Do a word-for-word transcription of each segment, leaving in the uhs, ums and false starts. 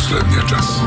последния час.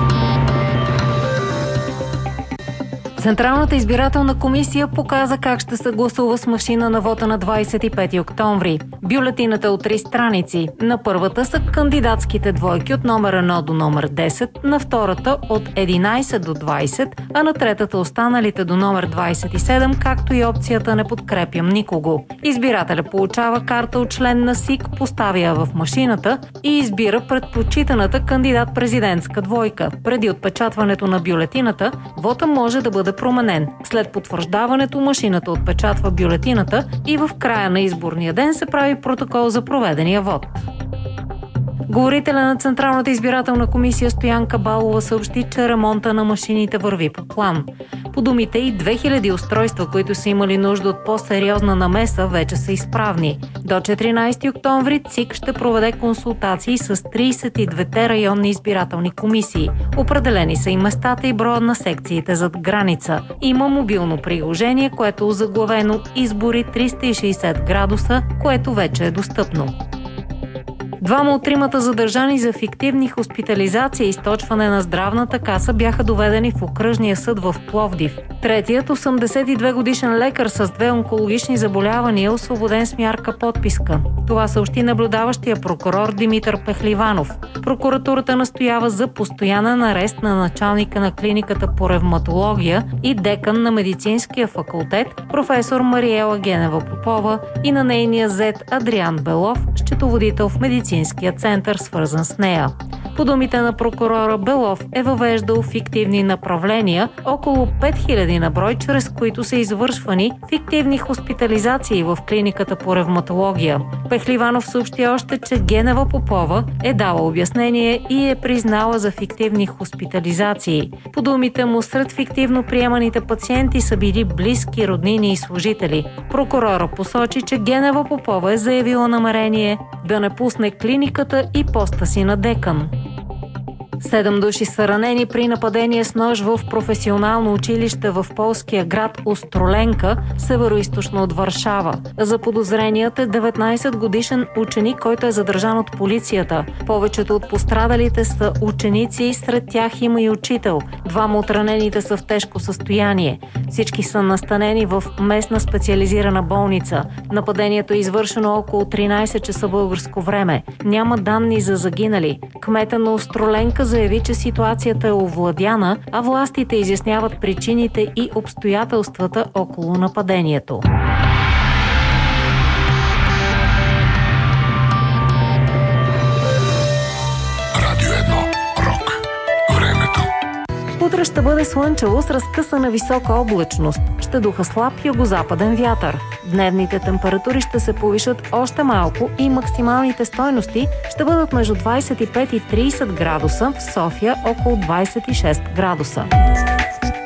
Централната избирателна комисия показа как ще се гласува с машина на вота на двадесет и пети октомври. Бюлетината е от три страници. На първата са кандидатските двойки от номер едно до номер десет, на втората от единадесет до двадесет, а на третата останалите до номер двадесет и седем, както и опцията "Не подкрепям никого". Избирателят получава карта от член на СИК, поставя я в машината и избира предпочитаната кандидат-президентска двойка. Преди отпечатването на бюлетината, вота може да бъде променен. След потвърждаването машината отпечатва бюлетината и в края на изборния ден се прави протокол за проведения вод. Говорителя на Централната избирателна комисия Стоянка Балова съобщи, че ремонта на машините върви по план. По думите и две хиляди устройства, които са имали нужда от по-сериозна намеса, вече са изправни. До четиринадесети октомври ЦИК ще проведе консултации с тридесет и двете районни избирателни комисии. Определени са и местата и броя на секциите зад граница. Има мобилно приложение, което е озаглавено "Избори триста и шейсет градуса", което вече е достъпно. Двама от тримата задържани за фиктивни хоспитализации и източване на здравната каса бяха доведени в окръжния съд в Пловдив. Третият, осемдесет и две годишен лекар с две онкологични заболявания, е освободен с мярка подписка. Това съобщи наблюдаващия прокурор Димитър Пехливанов. Прокуратурата настоява за постоянен арест на началника на клиниката по ревматология и декан на медицинския факултет професор Мариела Генева Попова и на нейния зет Адриан Белов, счетоводител в медицинския център, свързан с нея. По думите на прокурора, Белов е въвеждал фиктивни направления, около пет хиляди на брой, чрез които са извършвани фиктивни хоспитализации в клиниката по ревматология. Пехливанов съобщи още, че Генева Попова е дала обяснение и е признала за фиктивни хоспитализации. По думите му, сред фиктивно приеманите пациенти са били близки, роднини и служители. Прокурора посочи, че Генева Попова е заявила намерение да не пусне клиниката и поста си на декан. Седем души са ранени при нападение с нож в професионално училище в полския град Остроленка, североизточно от Варшава. Заподозреният е деветнадесет годишен ученик, който е задържан от полицията. Повечето от пострадалите са ученици, сред тях има и учител. Двама от ранените са в тежко състояние. Всички са настанени в местна специализирана болница. Нападението е извършено около тринадесет часа българско време. Няма данни за загинали. Кмета на Остроленка заяви, че ситуацията е овладяна, а властите изясняват причините и обстоятелствата около нападението. Радио едно. Рок. Времето. Утре ще бъде слънчево с разкъсана висока облачност. Ще духа слаб югозападен вятър. Дневните температури ще се повишат още малко и максималните стойности ще бъдат между двадесет и пет и тридесет градуса, в София около двадесет и шест градуса.